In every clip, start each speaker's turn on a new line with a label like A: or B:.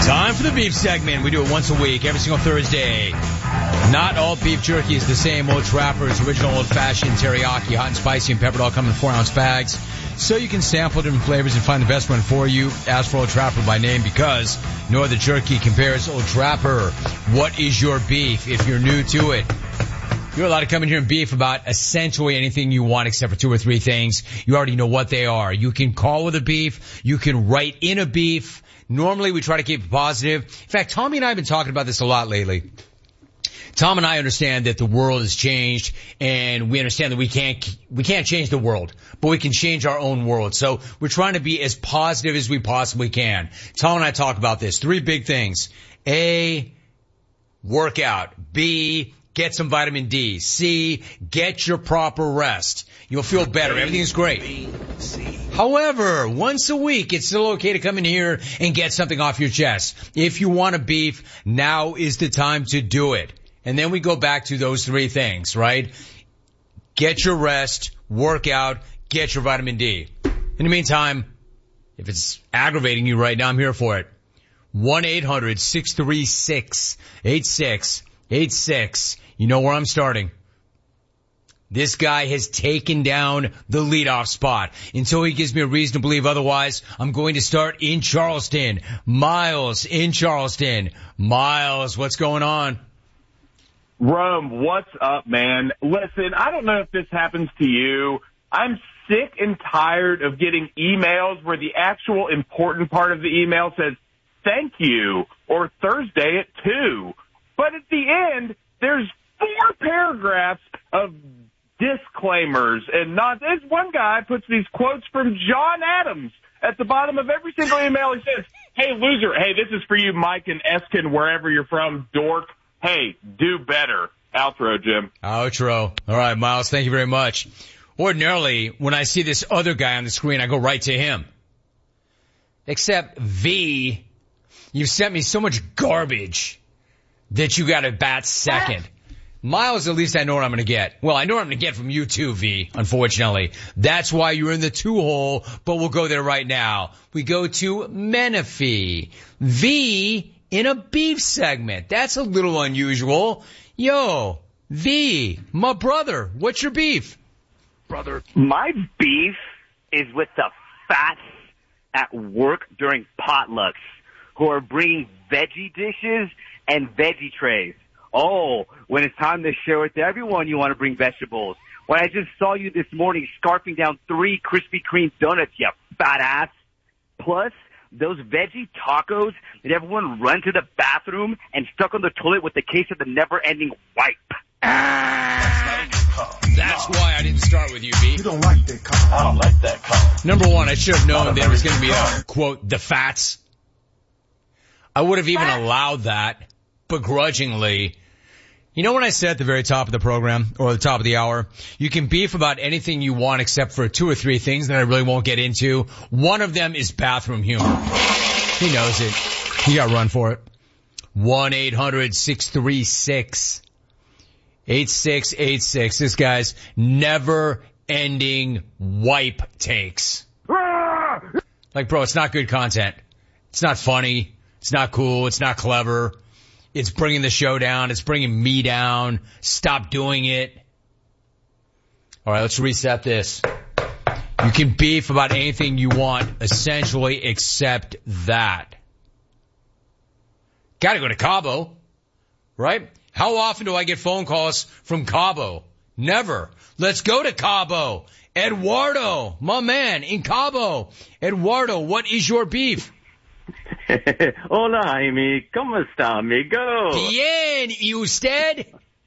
A: Time for the beef segment. We do it once a week, every single Thursday. Not all beef jerky is the same. Old Trapper's original old-fashioned teriyaki, hot and spicy and peppered, all come in 4-ounce bags. So you can sample different flavors and find the best one for you. Ask for Old Trapper by name because no other jerky compares. Old Trapper, what is your beef if you're new to it? You're allowed to come in here and beef about essentially anything you want except for 2 or 3 things. You already know what they are. You can call with a beef. You can write in a beef. Normally we try to keep it positive. In fact, Tommy and I have been talking about this a lot lately. Tom and I understand that the world has changed, and we understand that we can't change the world, but we can change our own world. So we're trying to be as positive as we possibly can. Tom and I talk about this. 3 big things. A, workout. B, get some vitamin D. C, get your proper rest. You'll feel better. Everything's great. However, once a week, it's still okay to come in here and get something off your chest. If you want a beef, now is the time to do it. And then we go back to those 3 things, right? Get your rest, work out, get your vitamin D. In the meantime, if it's aggravating you right now, I'm here for it. 1-800-636-8686. You know where I'm starting. This guy has taken down the leadoff spot. Until he gives me a reason to believe otherwise, I'm going to start in Charleston. Miles in Charleston. Miles, what's going on?
B: Rome, what's up, man? Listen, I don't know if this happens to you. I'm sick and tired of getting emails where the actual important part of the email says, thank you, or Thursday at 2. But at the end, there's 4 paragraphs of disclaimers and nonsense. One guy puts these quotes from John Adams at the bottom of every single email. He says, hey, loser, hey, this is for you, Mike and Eskin, wherever you're from, dork. Hey, do better. Outro, Jim.
A: Outro. All right, Miles, thank you very much. Ordinarily, when I see this other guy on the screen, I go right to him. Except, V, you've sent me so much garbage that you got to bat second. Miles, at least I know what I'm going to get. Well, I know what I'm going to get from you too, V, unfortunately. That's why you're in the 2-hole, but we'll go there right now. We go to Menifee. V in a beef segment. That's a little unusual. Yo, V, my brother, what's your beef?
C: Brother, my beef is with the fats at work during potlucks who are bringing veggie dishes and veggie trays. Oh, when it's time to share with everyone, you want to bring vegetables. When I just saw you this morning scarfing down 3 Krispy Kreme donuts, you fat ass. Plus, those veggie tacos that everyone run to the bathroom and stuck on the toilet with the case of the never-ending wipe.
A: That's why I didn't start with you, B.
D: You don't like that car.
E: I don't like that car.
A: Number 1, I should have known there was going to be a, quote, the fats. I would have even allowed that begrudgingly. You know when I said at the very top of the program, or the top of the hour, you can beef about anything you want except for 2 or 3 things that I really won't get into. One of them is bathroom humor. He knows it. He got run for it. 1-800-636-8686. This guy's never-ending wipe takes. Like, bro, it's not good content. It's not funny. It's not cool. It's not clever. It's bringing the show down. It's bringing me down. Stop doing it. All right, let's reset this. You can beef about anything you want, essentially, except that. Gotta go to Cabo, right? How often do I get phone calls from Cabo? Never. Let's go to Cabo. Eduardo, my man, in Cabo. Eduardo, what is your beef?
F: Hola, Jaime. ¿Cómo está, amigo?
A: Bien, ¿y usted?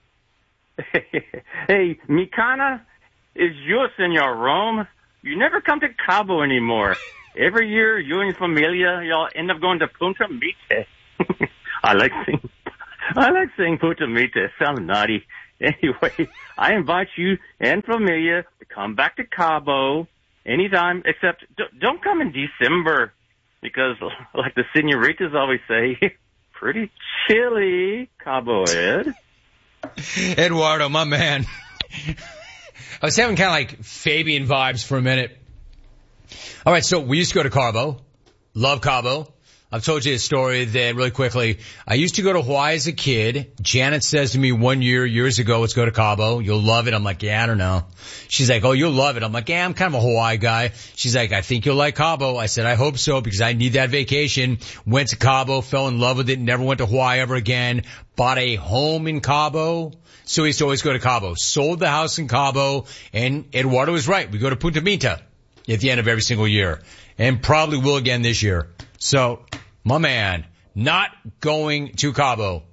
F: Hey, mi cana is you, Senor Rome. You never come to Cabo anymore. Every year, you and your familia, y'all end up going to Punta Mite. I like saying Punta Mite. Sounds naughty. Anyway, I invite you and familia to come back to Cabo anytime, except don't come in December. Because, like the senoritas always say, pretty chilly, Cabo Ed.
A: Eduardo, my man. I was having kind of like Fabian vibes for a minute. All right, so we used to go to Cabo. Love Cabo. I've told you a story that really quickly. I used to go to Hawaii as a kid. Janet says to me one years ago, let's go to Cabo. You'll love it. I'm like, yeah, I don't know. She's like, oh, you'll love it. I'm like, yeah, I'm kind of a Hawaii guy. She's like, I think you'll like Cabo. I said, I hope so because I need that vacation. Went to Cabo, fell in love with it, never went to Hawaii ever again. Bought a home in Cabo. So we used to always go to Cabo. Sold the house in Cabo, and Eduardo was right. We go to Punta Mita at the end of every single year, and probably will again this year. So, my man, not going to Cabo.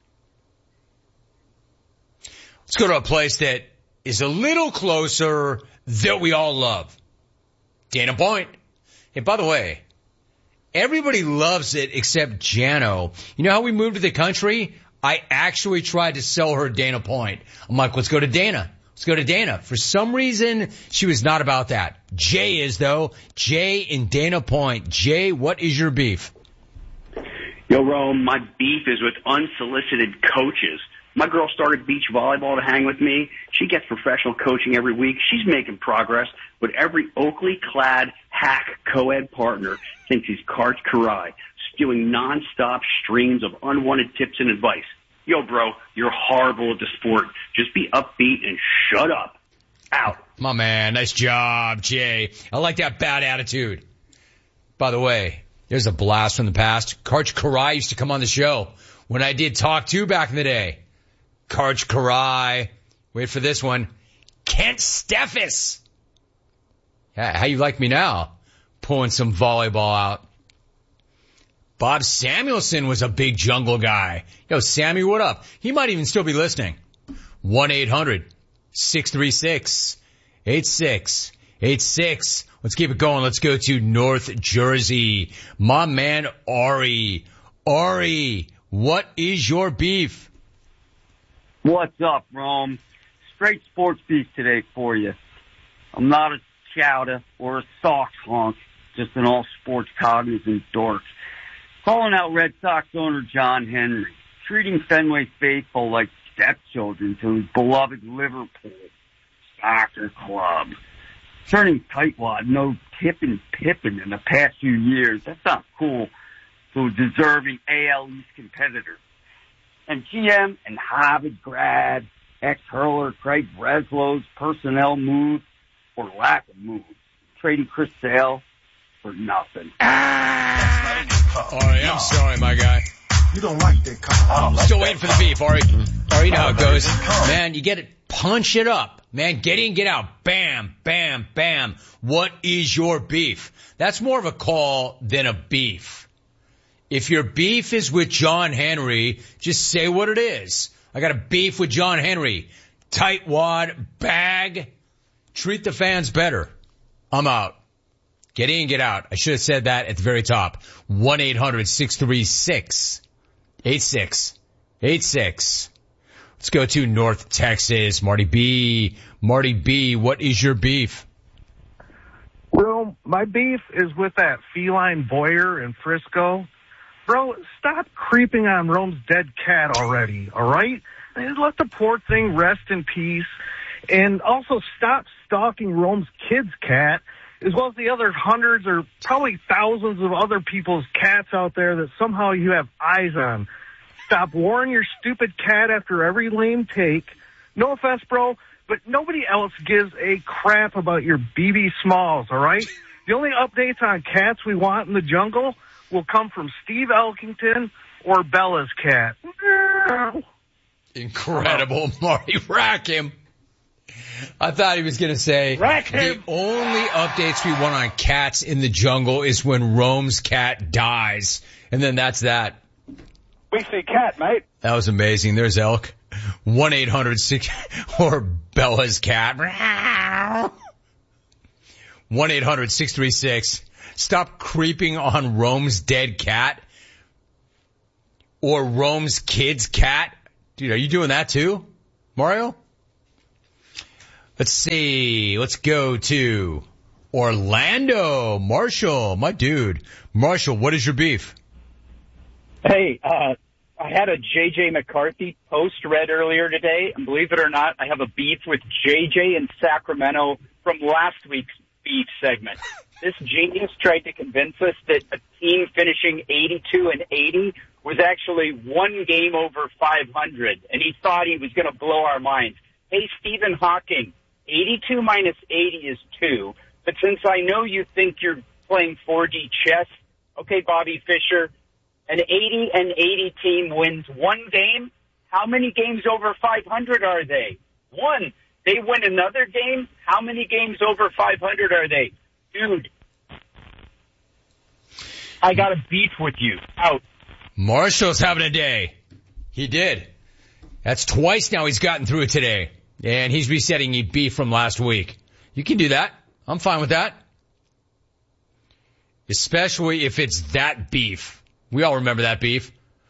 A: Let's go to a place that is a little closer that we all love. Dana Point. Hey, by the way, everybody loves it except Jano. You know how we moved to the country? I actually tried to sell her Dana Point. I'm like, let's go to Dana. Let's go to Dana. For some reason, she was not about that. Jay is, though. Jay in Dana Point. Jay, what is your beef?
D: Yo, Rome, my beef is with unsolicited coaches. My girl started beach volleyball to hang with me. She gets professional coaching every week. She's making progress, but every Oakley-clad hack co-ed partner thinks he's Karch Kiraly, spewing nonstop streams of unwanted tips and advice. Yo, bro, you're horrible at the sport. Just be upbeat and shut up. Out.
A: My man, nice job, Jay. I like that bad attitude. By the way, there's a blast from the past. Karch Kiraly used to come on the show when I did Talk 2 back in the day. Karch Kiraly. Wait for this one. Kent Steffes. How you like me now? Pulling some volleyball out. Bob Samuelson was a big jungle guy. Yo, Sammy, what up? He might even still be listening. 1-800-636-8686. Let's keep it going. Let's go to North Jersey. My man, Ari. Ari, what is your beef?
E: What's up, Rome? Straight sports beef today for you. I'm not a chowder or a Sox honk, just an all-sports cognizant dork. Calling out Red Sox owner John Henry, treating Fenway faithful like stepchildren to his beloved Liverpool soccer club. Turning tightwad, no Tippin Pippin in the past few years. That's not cool to a deserving AL East competitor. And GM and Harvard grad, ex-hurler Craig Breslow's personnel move or lack of move, trading Chris Sale for nothing.
A: Ari, I'm sorry, my guy.
G: You don't like that car.
A: Still waiting for the beef, Ari. Ari, you know how it goes. Man, you get it. Punch it up. Man, get in, get out. Bam, bam, bam. What is your beef? That's more of a call than a beef. If your beef is with John Henry, just say what it is. I got a beef with John Henry. Tightwad, bag. Treat the fans better. I'm out. Get in, get out. I should have said that at the very top. 1-800-636-8686. Let's go to North Texas. Marty B. Marty B, what is your beef?
H: Well, my beef is with that feline Boyer in Frisco. Bro, stop creeping on Rome's dead cat already, all right? And let the poor thing rest in peace. And also stop stalking Rome's kid's cat, as well as the other hundreds or probably thousands of other people's cats out there that somehow you have eyes on. Stop warring your stupid cat after every lame take. No offense, bro, but nobody else gives a crap about your BB Smalls, all right? The only updates on cats we want in the jungle will come from Steve Elkington or Bella's cat.
A: Incredible, Marty. Rack him. I thought he was going to say, the only updates we want on cats in the jungle is when Rome's cat dies. And then that's that.
H: We say cat, mate.
A: That was amazing. There's Elk. 1-800-6 or Bella's cat. 1-800-636. Stop creeping on Rome's dead cat or Rome's kid's cat. Dude, are you doing that too, Mario? Let's see. Let's go to Orlando. Marshall, my dude. Marshall, what is your beef?
I: Hey, I had a J.J. McCarthy post read earlier today, and believe it or not, I have a beef with J.J. in Sacramento from last week's beef segment. This genius tried to convince us that a team finishing 82-80 was actually one game over 500, and he thought he was going to blow our minds. Hey, Stephen Hawking, 82 minus 80 is 2, but since I know you think you're playing 4D chess, okay, Bobby Fischer, an 80-80 team wins one game. How many games over 500 are they? One. They win another game. How many games over 500 are they? Dude, I got a beef with you. Out.
A: Marshall's having a day. He did. That's twice now he's gotten through it today. And he's resetting a beef from last week. You can do that. I'm fine with that. Especially if it's that beef. We all remember that beef.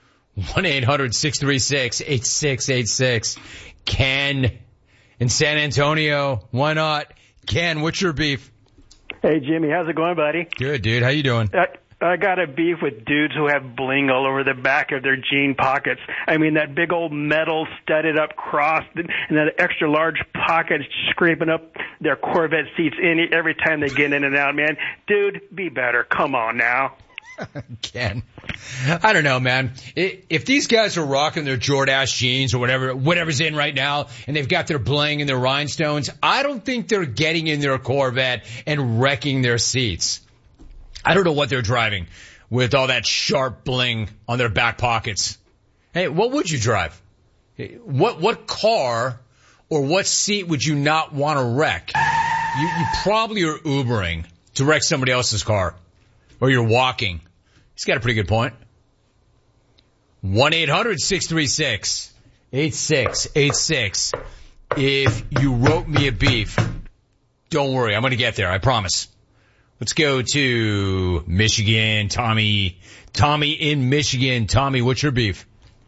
A: 1-800-636-8686. Ken in San Antonio. Why not? Ken, what's your beef?
J: Hey, Jimmy. How's it going, buddy?
A: Good, dude. How you doing?
J: I got a beef with dudes who have bling all over the back of their jean pockets. I mean, that big old metal studded up cross and that extra large pocket scraping up their Corvette seats every time they get in and out, man. Dude, be better. Come on now.
A: Ken, I don't know, man. If these guys are rocking their Jordache jeans or whatever's in right now, and they've got their bling and their rhinestones, I don't think they're getting in their Corvette and wrecking their seats. I don't know what they're driving with all that sharp bling on their back pockets. Hey, what would you drive? What car or what seat would you not want to wreck? You probably are Ubering to wreck somebody else's car, or you're walking. He's got a pretty good point. 1-800-636-8686. If you wrote me a beef, don't worry, I'm going to get there, I promise. Let's go to Michigan. Tommy in Michigan. Tommy, what's your beef?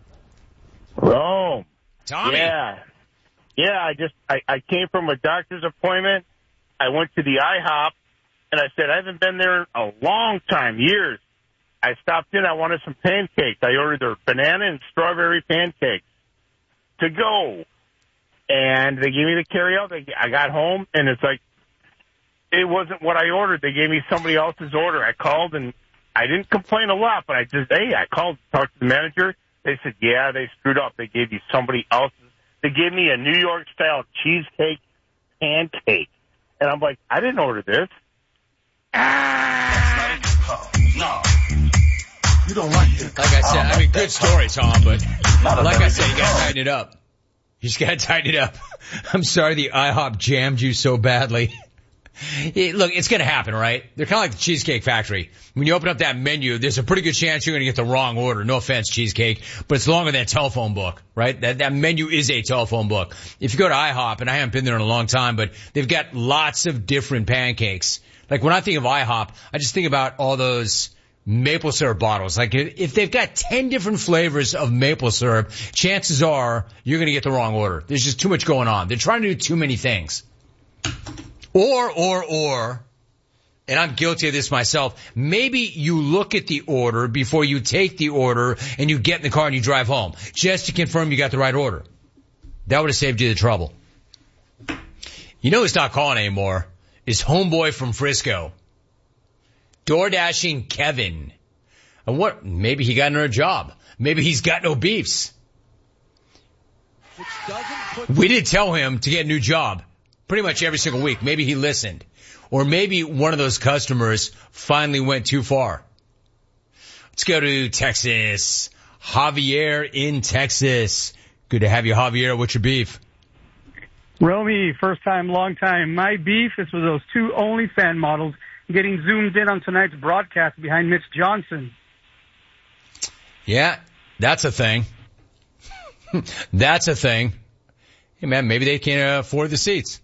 K: Rome.
A: Tommy.
K: Yeah, I came from a doctor's appointment. I went to the IHOP, and I said, I haven't been there in a long time, years. I stopped in. I wanted some pancakes. I ordered their banana and strawberry pancakes to go. And they gave me the carryout. I got home, and it's like, it wasn't what I ordered. They gave me somebody else's order. I called, and I didn't complain a lot, but I called, talked to the manager. They said, yeah, they screwed up. They gave you somebody else's. They gave me a New York-style cheesecake pancake. And I'm like, I didn't order this.
G: No. You don't like it.
A: Like I said, I mean, good story, Tom, but like I said, you got to tighten it up. You just got to tighten it up. I'm sorry the IHOP jammed you so badly. Look, it's going to happen, right? They're kind of like the Cheesecake Factory. When you open up that menu, there's a pretty good chance you're going to get the wrong order. No offense, Cheesecake, but it's longer than a telephone book, right? That menu is a telephone book. If you go to IHOP, and I haven't been there in a long time, but they've got lots of different pancakes. Like when I think of IHOP, I just think about all those maple syrup bottles. Like if they've got 10 different flavors of maple syrup, chances are you're going to get the wrong order. There's just too much going on. They're trying to do too many things. Or, and I'm guilty of this myself, maybe you look at the order before you take the order and you get in the car and you drive home just to confirm you got the right order. That would have saved you the trouble. You know who's not calling anymore is homeboy from Frisco. DoorDashing Kevin. And what? Maybe he got another job. Maybe he's got no beefs. We did tell him to get a new job pretty much every single week. Maybe he listened. Or maybe one of those customers finally went too far. Let's go to Texas. Javier in Texas. Good to have you, Javier. What's your beef?
L: Romy, first time, long time. My beef is with those two OnlyFans models getting zoomed in on tonight's broadcast behind Mitch Johnson.
A: Yeah, that's a thing. That's a thing. Hey, man, maybe they can't afford the seats.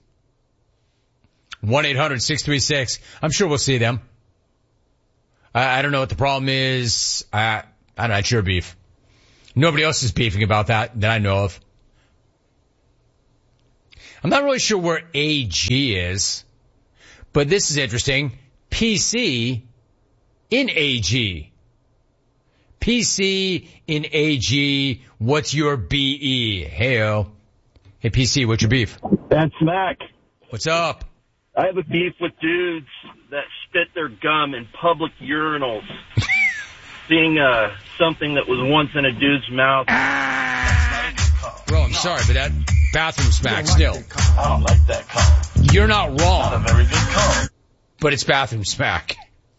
A: 1-800-636. I'm sure we'll see them. I don't know what the problem is. I don't know. It's your beef. Nobody else is beefing about that I know of. I'm not really sure where AG is, but this is interesting. PC in AG. PC in AG. What's your BE? Heyo. Hey, PC, what's your beef?
M: That's Mac.
A: What's up?
M: I have a beef with dudes that spit their gum in public urinals. Seeing something that was once in a dude's mouth.
A: Bro, I'm sorry, but that bathroom smack still.
G: I don't like that call.
A: You're not wrong.
G: Not a very good call.
A: But it's bathroom smack.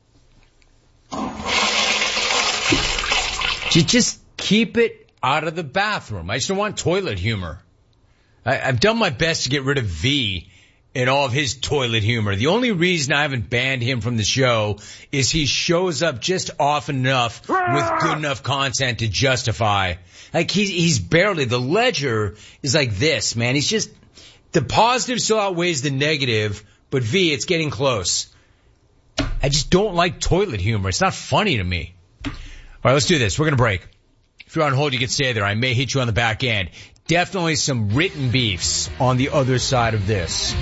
A: You just keep it out of the bathroom. I just don't want toilet humor. I've done my best to get rid of V and all of his toilet humor. The only reason I haven't banned him from the show is he shows up just often enough with good enough content to justify. Like he's barely, the ledger is like this, man. He's just, the positive still outweighs the negative, but V, it's getting close. I just don't like toilet humor. It's not funny to me. All right, let's do this. We're going to break. If you're on hold, you can stay there. I may hit you on the back end. Definitely some written beefs on the other side of this.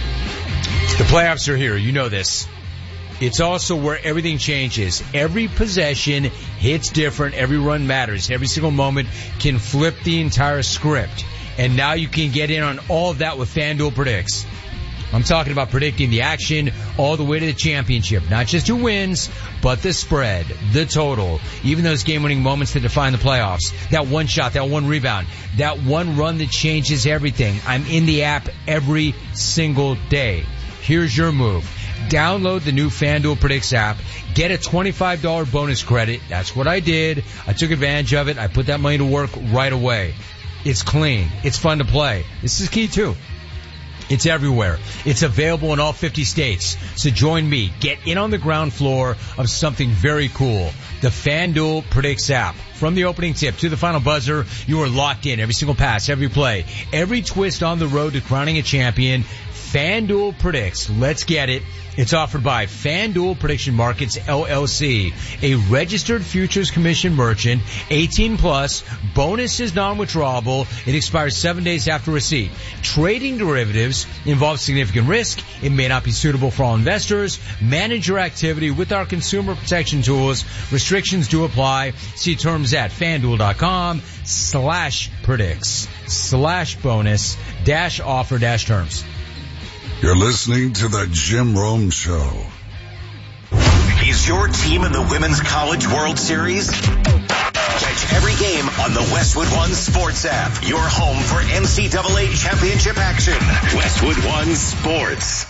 A: The playoffs are here. You know this. It's also where everything changes. Every possession hits different. Every run matters. Every single moment can flip the entire script. And now you can get in on all of that with FanDuel Predicts. I'm talking about predicting the action all the way to the championship. Not just who wins, but the spread, the total, even those game-winning moments that define the playoffs. That one shot, that one rebound, that one run that changes everything. I'm in the app every single day. Here's your move. Download the new FanDuel Predicts app. Get a $25 bonus credit. That's what I did. I took advantage of it. I put that money to work right away. It's clean. It's fun to play. This is key, too. It's everywhere. It's available in all 50 states. So join me. Get in on the ground floor of something very cool. The FanDuel Predicts app. From the opening tip to the final buzzer, you are locked in. Every single pass, every play, every twist on the road to crowning a champion. FanDuel Predicts. Let's get it. It's offered by FanDuel Prediction Markets, LLC, a registered futures commission merchant, 18 plus, bonus is non-withdrawable, it expires 7 days after receipt. Trading derivatives involves significant risk, it may not be suitable for all investors. Manage your activity with our consumer protection tools. Restrictions do apply. See terms at FanDuel.com/predicts/bonus-offer-terms.
N: You're listening to the Jim Rome Show.
O: Is your team in the Women's College World Series? Catch every game on the Westwood One Sports app. Your home for NCAA championship action. Westwood One Sports.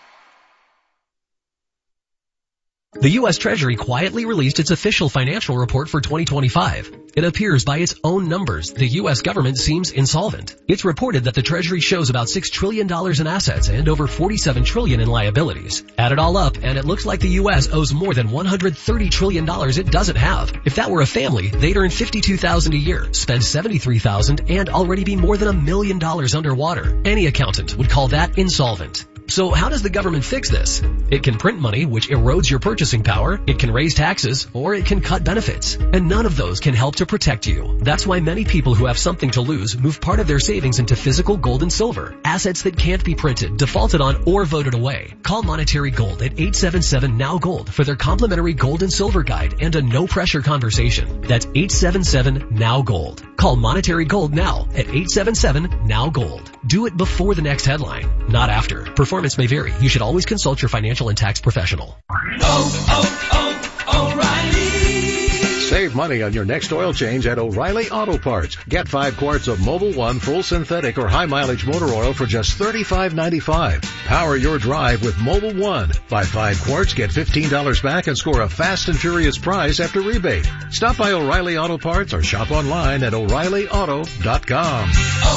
P: The U.S. Treasury quietly released its official financial report for 2025. It appears by its own numbers, the U.S. government seems insolvent. It's reported that the Treasury shows about $6 trillion in assets and over $47 trillion in liabilities. Add it all up, and it looks like the U.S. owes more than $130 trillion it doesn't have. If that were a family, they'd earn $52,000 a year, spend $73,000, and already be more than $1 million underwater. Any accountant would call that insolvent. So how does the government fix this? It can print money, which erodes your purchasing power, it can raise taxes, or it can cut benefits. And none of those can help to protect you. That's why many people who have something to lose move part of their savings into physical gold and silver, assets that can't be printed, defaulted on, or voted away. Call Monetary Gold at 877-NOW-GOLD for their complimentary gold and silver guide and a no-pressure conversation. That's 877-NOW-GOLD. Call Monetary Gold now at 877-NOW-GOLD. Do it before the next headline, not after. Performance may vary. You should always consult your financial and tax professional.
Q: O'Reilly. Save money on your next oil change at O'Reilly Auto Parts. Get 5 quarts of Mobil 1 full synthetic or high mileage motor oil for just $35.95. Power your drive with Mobil 1. Buy 5 quarts, get $15 back and score a fast and furious prize after rebate. Stop by O'Reilly Auto Parts or shop online at O'ReillyAuto.com.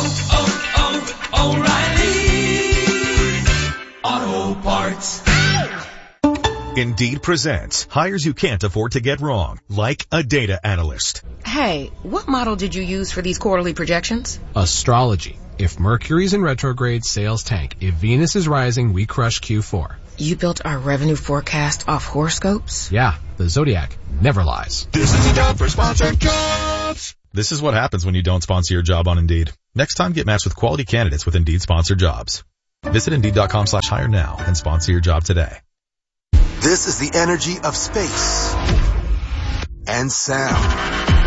R: O'Reilly Auto Parts.
S: Indeed presents hires you can't afford to get wrong, like a data analyst.
T: Hey, what model did you use for these quarterly projections?
U: Astrology. If Mercury's in retrograde, sales tank. If Venus is rising, we crush Q4.
T: You built our revenue forecast off horoscopes?
U: Yeah, the Zodiac never lies.
R: This is the job for sponsored jobs.
V: This is what happens when you don't sponsor your job on Indeed. Next time, get matched with quality candidates with Indeed sponsored jobs. Visit Indeed.com/hire now and sponsor your job today.
O: This is the energy of space and sound.